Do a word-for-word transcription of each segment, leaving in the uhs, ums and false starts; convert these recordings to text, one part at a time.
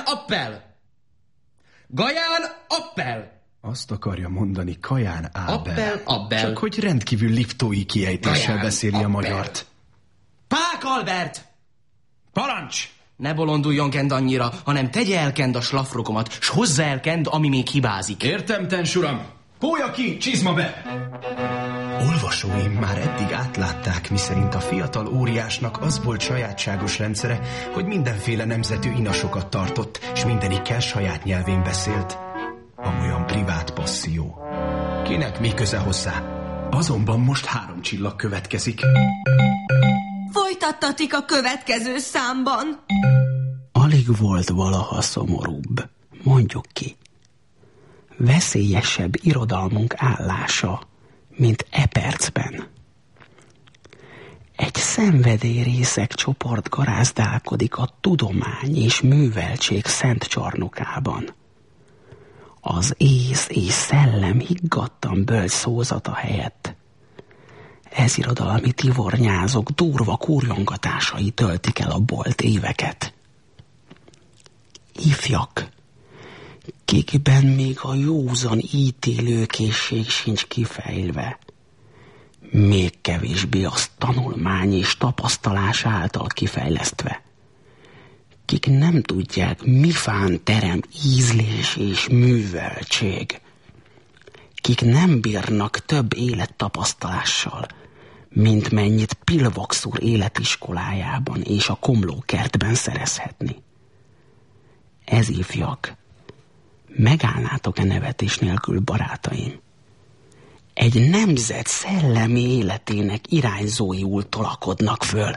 Appel! Gaján Appel! Azt akarja mondani Kaján Ábel. Appel, Abel. Csak hogy rendkívül liptói kiejtéssel Kaján, beszéli Appel. a magyart. Pák Albert! Parancs! Ne bolonduljon Kend annyira, hanem tegye el Kend a slafrokomat, s hozza el Kend, ami még hibázik. Értem, tens uram! Pólya ki, csizma be! Olvasóim már eddig átlátták, miszerint a fiatal óriásnak az volt sajátságos rendszere, hogy mindenféle nemzetű inasokat tartott, s mindenikkel saját nyelvén beszélt. Amolyan privát passzió. Kinek mi köze hozzá? Azonban most három csillag következik. Folytattatik a következő számban. Alig volt valaha szomorúbb, mondjuk ki. Veszélyesebb irodalmunk állása, mint e percben. Egy szenvedélyrészeg csoport garázdálkodik a tudomány és műveltség szent csarnokában. Az ész és szellem higgadtan bölcs szózata helyett ez irodalmi tivornyázok durva kurjongatásai töltik el a bolt éveket. Ifjak, kikben még a józan ítélőkészség sincs kifejlve, még kevésbé az tanulmány és tapasztalás által kifejlesztve, kik nem tudják, mifán terem ízlés és műveltség, kik nem bírnak több élettapasztalással, mint mennyit Pilvax úr életiskolájában és a Komlókertben szerezhetni. Ez ifjak, megállnátok-e nevetés nélkül, barátaim? Egy nemzet szellemi életének irányzóiul tolakodnak föl.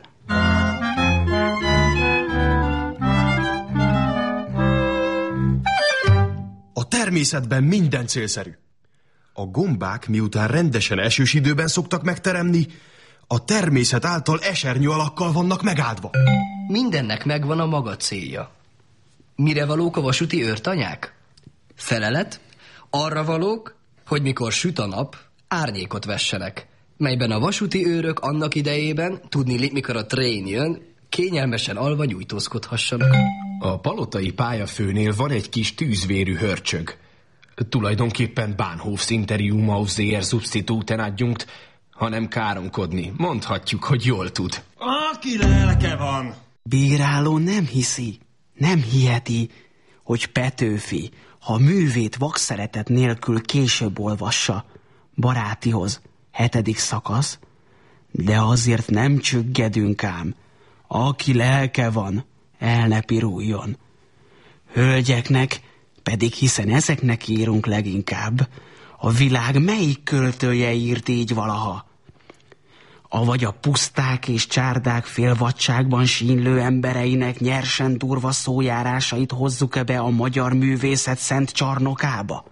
A természetben minden célszerű. A gombák, miután rendesen esős időben szoktak megteremni, a természet által esernyő alakkal vannak megáldva. Mindennek megvan a maga célja. Mire valók a vasúti őrtanyák? Felelet? Arra valók, hogy mikor süt a nap, árnyékot vessenek, melyben a vasúti őrök annak idejében, tudniillik, mikor a trén jön, kényelmesen alva nyújtózkodhassanak. A palotai pályafőnél van egy kis tűzvérű hörcsög. Tulajdonképpen Bahnhofs Interium aus der Substituten adjunct, hanem káromkodni. Mondhatjuk, hogy jól tud. Aki lelke van! Bíráló nem hiszi, nem hiheti, hogy Petőfi, ha művét vakszeretet nélkül később olvassa, barátihoz, hetedik szakasz, de azért nem csüggedünk ám. Aki lelke van, el ne piruljon. Hölgyeknek, pedig hiszen ezeknek írunk leginkább, a világ melyik költője írt így valaha? Avagy a puszták és csárdák félvadságban sínlő embereinek nyersen durva szójárásait hozzuk-e be a magyar művészet szent csarnokába?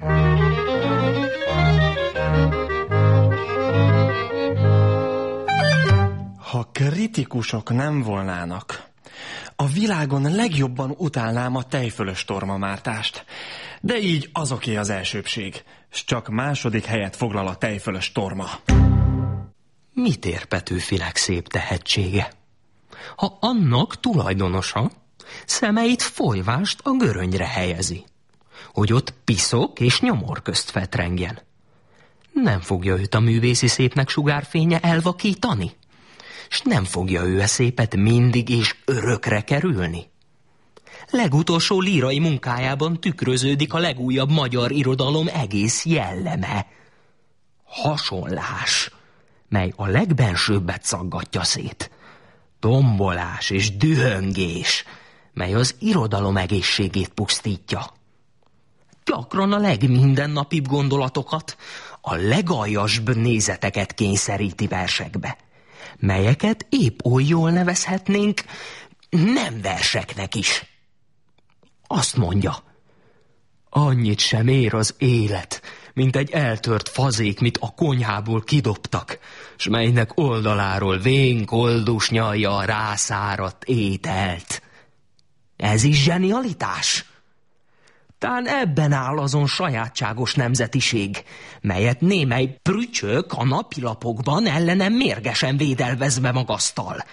Ha kritikusok nem volnának, a világon legjobban utálnám a tejfölös tormamártást. De így azoké az elsőbség, s csak második helyet foglal a tejfölös torma. Mit ér Petőfinek szép tehetsége? Ha annak tulajdonosa szemeit folyvást a görönyre helyezi, hogy ott piszok és nyomor közt fetrengjen, nem fogja őt a művészi szépnek sugárfénye elvakítani? S nem fogja ő a szépet mindig és örökre kerülni? Legutolsó lírai munkájában tükröződik a legújabb magyar irodalom egész jelleme. Hasonlás, mely a legbensőbbet szaggatja szét. Tombolás és dühöngés, mely az irodalom egészségét pusztítja. Gyakran a legmizennapibb gondolatokat, a legaljasabb nézeteket kényszeríti versekbe, melyeket épp oly jól nevezhetnénk nem verseknek is. Azt mondja, annyit sem ér az élet, mint egy eltört fazék, mit a konyhából kidobtak, s melynek oldaláról vén koldus nyalja a rászáradt ételt. Ez is zsenialitás? Tán ebben áll azon sajátságos nemzetiség, melyet némely prücsök a napilapokban ellenem mérgesen védelvezve magasztal.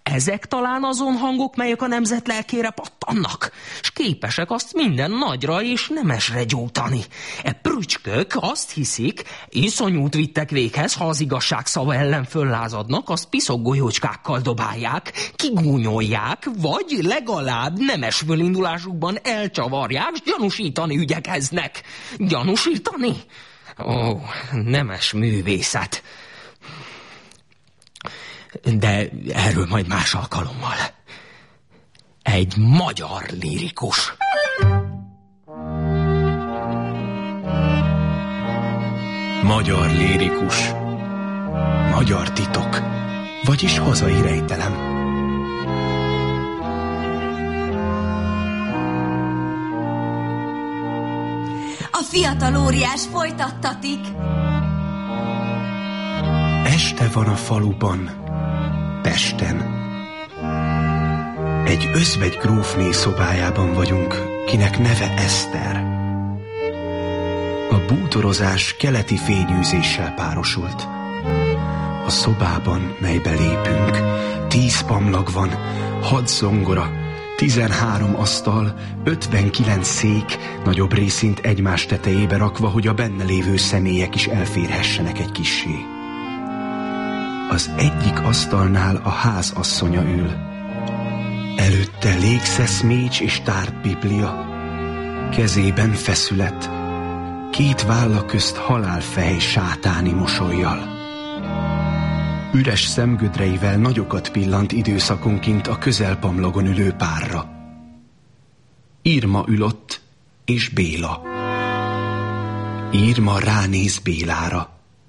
Ezek talán azon hangok, melyek a nemzet lelkére pattannak, s képesek azt minden nagyra és nemesre gyújtani. E prücskök azt hiszik, iszonyút vittek véghez, ha az igazság szava ellen föllázadnak, azt piszokgolyócskákkal dobálják, kigúnyolják, vagy legalább nemes fölindulásukban elcsavarják, s gyanúsítani ügyekeznek. Gyanúsítani? Ó, nemes művészet. De erről majd más alkalommal. Egy magyar lírikus. Magyar lírikus. Magyar titok. Vagyis hazai rejtelem. A fiatal óriás folytattatik. Este van a faluban, Pesten. Egy özvegy grófné szobájában vagyunk, kinek neve Eszter. A bútorozás keleti fényűzéssel párosult. A szobában, melybe lépünk, tíz pamlag van, hat zongora, tizenhárom asztal, ötvenkilenc szék, nagyobb részint egymás tetejébe rakva, hogy a benne lévő személyek is elférhessenek egy kissé. Az egyik asztalnál a házasszonya ül. Előtte légszeszmécs és tárt biblia. Kezében feszület. Két válla közt halálfej sátáni mosollyal. Üres szemgödreivel nagyokat pillant időszakonként a közelpamlagon ülő párra. Irma ül ott, és Béla. Irma ránéz Bélára.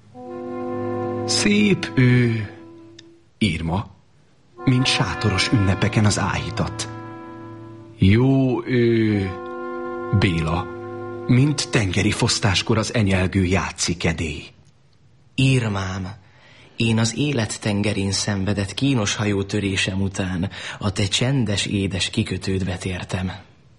Szép ő, Irma, mint sátoros ünnepeken az áhítat. Jó ő, Béla, mint tengeri fosztáskor az enyelgő játszikedély. Irmám, én az élet tengerén szenvedett kínos hajótörésem után a te csendes, édes kikötődbe tértem.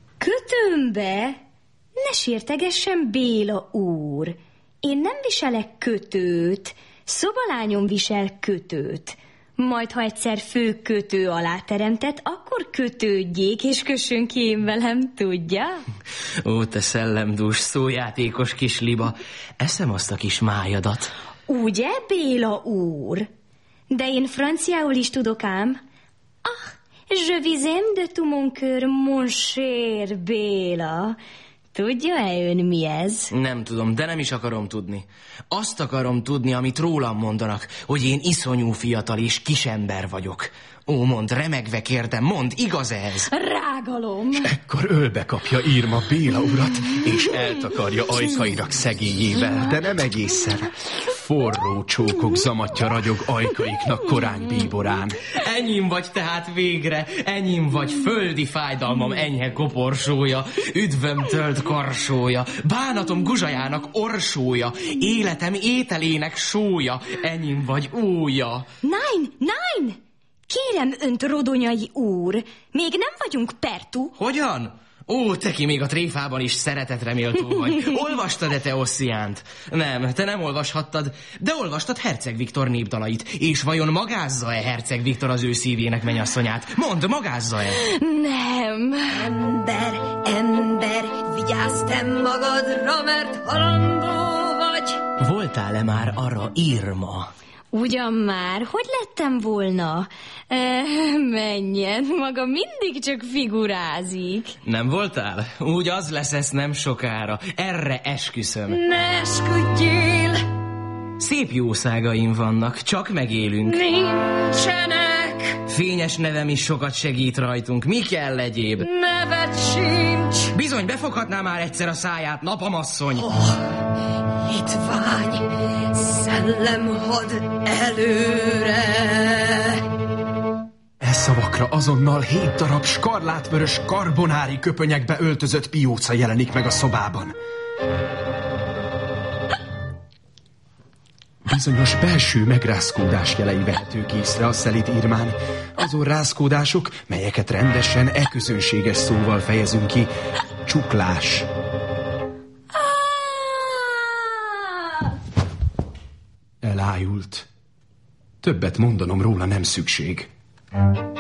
Kötőmbe? Ne sértegessen, Béla úr. Én nem viselek kötőt. Szobalányom visel kötőt. Majd, ha egyszer fő kötő alá teremtett, akkor kötődjék, és kössön ki én velem, tudja? Ó, te szellemdús, szójátékos kis liba, eszem azt a kis májadat. Ugye, Béla úr? De én franciául is tudok ám. Ah, je vous aime de tout mon cœur, mon cher Béla. Tudja-e ön mi ez? Nem tudom, de nem is akarom tudni. Azt akarom tudni, amit rólam mondanak, hogy én iszonyú fiatal és kisember vagyok. Ó, mondd, remegve kérdem, mondd, igaz ez? Rágalom. És ekkor ölbe kapja Irma Béla urat, és eltakarja ajkainak szegélyével, de nem egészen. Forró csókok zamatja ragyog ajkaiknak korány bíborán. Enyém vagy tehát végre, enyém vagy földi fájdalmam enyhe koporsója, üdvöm tölt karsója, bánatom guzsajának orsója, életem ételének sója, enyém vagy úja. Nein, nein! Kérem önt, Rodonyai úr, még nem vagyunk pertu. Hogyan? Ó, te ki még a tréfában is szeretetre méltó vagy. Olvastad-e te Ossziánt? Nem, te nem olvashattad, de olvastad Herceg Viktor népdalait. És vajon magázza-e Herceg Viktor az ő szívének mennyasszonyát? Mondd, magázza-e? Nem. Ember, ember, vigyázz te magadra, mert halandó vagy. Voltál-e már arra, Irma? Ugyan már, hogy lettem volna? E, menjen, maga mindig csak figurázik. Nem voltál? Úgy az lesz ez nem sokára. Erre esküszöm. Ne esküdjél! Szép jószágaim vannak, csak megélünk. Nincsenek! Fényes nevem is sokat segít rajtunk. Mi kell egyéb? Neved sincs! Bizony, befoghatná már egyszer a száját, napamasszony. Oh, hitvány, szellemhad előre! E szavakra azonnal hét darab skarlátvörös karbonári köpönyekbe öltözött pióca jelenik meg a szobában. Bizonyos belső megrázkódás jelei vehetők észre a szelíd Irmán. Azon rázkódások, melyeket rendesen e közönséges szóval fejezünk ki. Csuklás. Elájult. Többet mondanom róla nem szükség.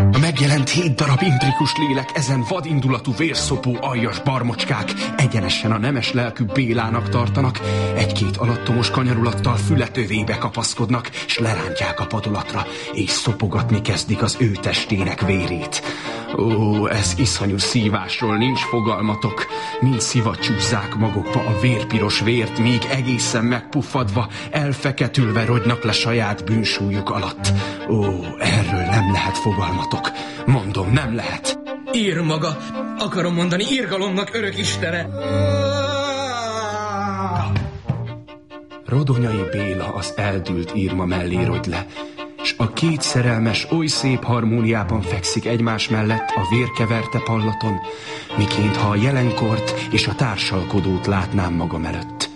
A megjelent hét darab intrikus lélek, ezen vadindulatú vérszopó aljas barmocskák egyenesen a nemes lelkű Bélának tartanak, egy-két alattomos kanyarulattal fületövébe kapaszkodnak, s lerántják a padolatra, és szopogatni kezdik az ő testének vérét. Ó, ez iszonyú szívásról nincs fogalmatok. Mind szivattyúzzák magukba a vérpiros vért, míg egészen megpuffadva, elfeketülve rogynak le saját bűnsúlyuk alatt. Ó, erről nem lehet fogalmatok. Mondom, nem lehet. Ír maga, akarom mondani, irgalomnak örök istene. Rodonyai Béla az eldült Irma mellé rogy le, s a két szerelmes oly szép harmóniában fekszik egymás mellett a vérkeverte pallaton, miként ha a jelenkort és a társalkodót látnám magam előtt.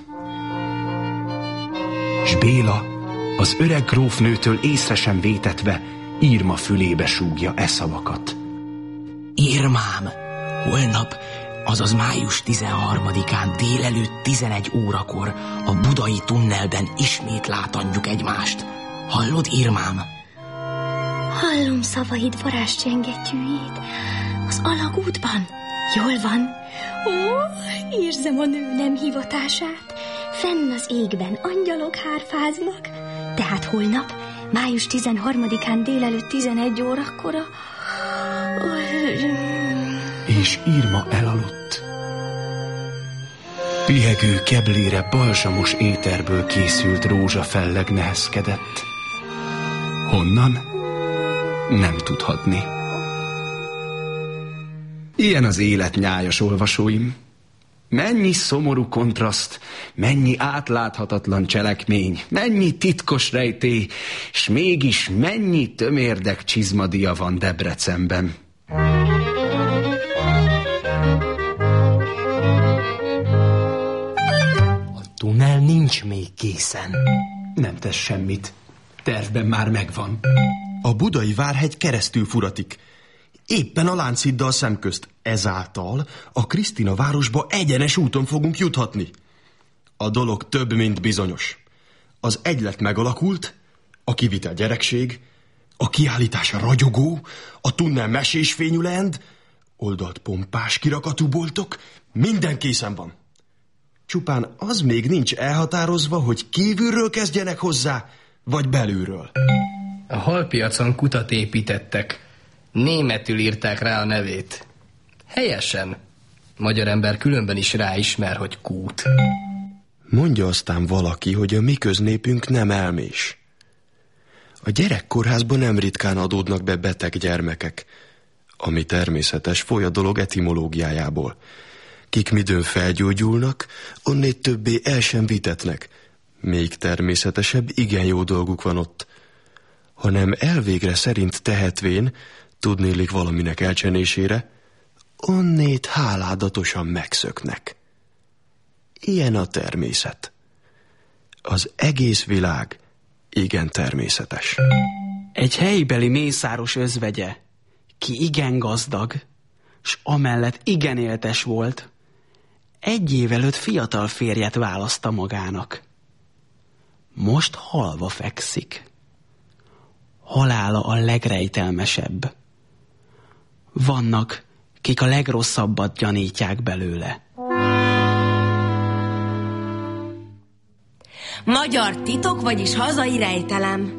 S Béla az öreg grófnőtől észre sem vétetve Irma fülébe súgja e szavakat. Irmám, holnap, azaz május tizenharmadikán délelőtt tizenegy órakor a budai tunnelben ismét látandjuk egymást. Hallod, Irmám? Hallom szavaid varázscsengettyűjét. Az alagútban. Jól van. Ó, érzem a nő nem hivatását. Fenn az égben angyalok hárfáznak. Tehát holnap, május tizenharmadikán délelőtt tizenegy órakor a... És Irma elaludt. Pihegő keblére balzsamos éterből készült rózsafelleg nehezkedett. Honnan? Nem tudhatni. Ilyen az élet, nyájas olvasóim. Mennyi szomorú kontraszt, mennyi átláthatatlan cselekmény, mennyi titkos rejtély, s mégis mennyi tömérdek csizmadia van Debrecenben. A tunnel nincs még készen. Nem tesz semmit. Tervben már megvan. A budai várhegy keresztül furatik. Éppen a Lánchiddal szemközt. Ezáltal a Krisztina városba egyenes úton fogunk juthatni. A dolog több, mint bizonyos. Az egylet megalakult, a kivitel gyerekség, a kiállítás ragyogó, a tunnel mesésfényű lend, oldalt pompás kirakatú boltok, minden készen van. Csupán az még nincs elhatározva, hogy kívülről kezdjenek hozzá, vagy belülről. A halpiacon kutat építettek. Németül írták rá a nevét. Helyesen. Magyar ember különben is ráismer, hogy kút. Mondja aztán valaki, hogy a mi köznépünk nem elmés. A gyerekkórházban nem ritkán adódnak be beteg gyermekek, ami természetes, foly a dolog etimológiájából. Kik midőn felgyógyulnak, onnét többé el sem vitetnek. Még természetesebb, igen jó dolguk van ott. Hanem elvégre szerint tehetvén, tudnélik valaminek elcsenésére, onnét háládatosan megszöknek. Ilyen a természet. Az egész világ igen természetes. Egy helybeli mészáros özvegye, ki igen gazdag, s amellett igen éltes volt, egy év előtt fiatal férjet választa magának. Most halva fekszik. Halála a legrejtelmesebb. Vannak, kik a legrosszabbat gyanítják belőle. Magyar titok, vagyis hazai rejtelem.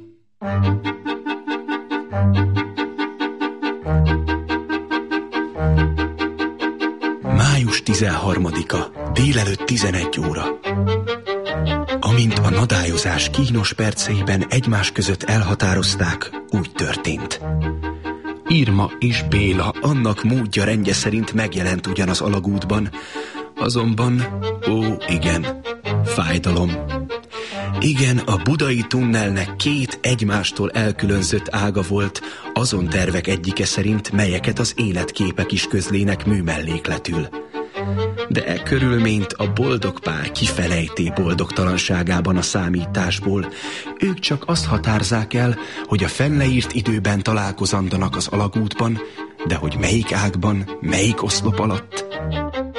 május tizenharmadika, délelőtt tizenegy óra. Amint a nadályozás kínos perceiben egymás között elhatározták, úgy történt. Irma és Béla annak módja rendje szerint megjelent ugyan az alagútban, azonban, ó igen, fájdalom. Igen, a budai tunnelnek két egymástól elkülönzött ága volt, azon tervek egyike szerint, melyeket az életképek is közlének műmellékletül. De e körülményt a boldog pár kifelejté boldogtalanságában a számításból. Ők csak azt határzák el, hogy a fennleírt időben találkozandanak az alagútban, de hogy melyik ágban, melyik oszlop alatt,